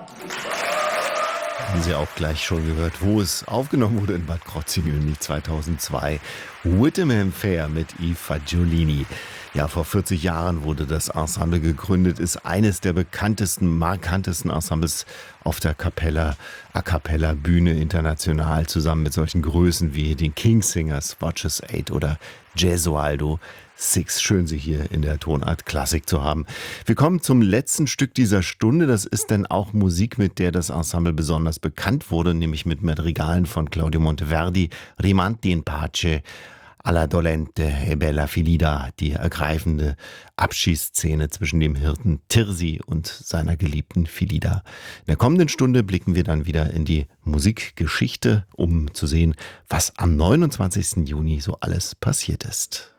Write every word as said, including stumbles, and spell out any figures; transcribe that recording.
Haben Sie auch gleich schon gehört, wo es aufgenommen wurde in Bad Krozingen zweitausendzwei. Whittingham Fair mit Yves Fagiolini. Ja, vor vierzig Jahren wurde das Ensemble gegründet, ist eines der bekanntesten, markantesten Ensembles auf der Capella, A Cappella Bühne international, zusammen mit solchen Größen wie den Kingsingers, Watches Eight oder Gesualdo Six. Schön, Sie hier in der Tonart Klassik zu haben. Wir kommen zum letzten Stück dieser Stunde. Das ist dann auch Musik, mit der das Ensemble besonders bekannt wurde, nämlich mit Madrigalen von Claudio Monteverdi, Rimanti in Pace, Alla dolente e bella Philida, die ergreifende Abschiedsszene zwischen dem Hirten Tirsi und seiner geliebten Philida. In der kommenden Stunde blicken wir dann wieder in die Musikgeschichte, um zu sehen, was am neunundzwanzigsten Juni so alles passiert ist.